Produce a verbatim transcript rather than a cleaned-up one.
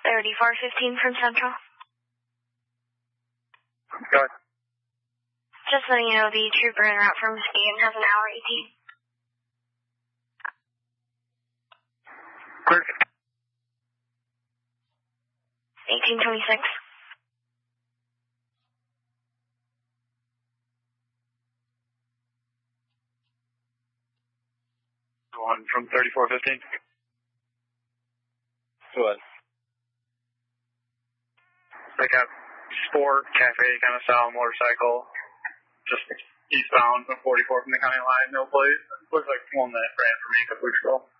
thirty-four fifteen from Central. Go ahead. Just letting you know the trooper en route from Muskegon has an hour eighteen. Clear. eighteen twenty-six. One from thirty-four fifteen. Go ahead. Like a sport cafe kind of style motorcycle, just eastbound from forty-four from the county line, no place. Looks like one that ran for me a couple weeks ago.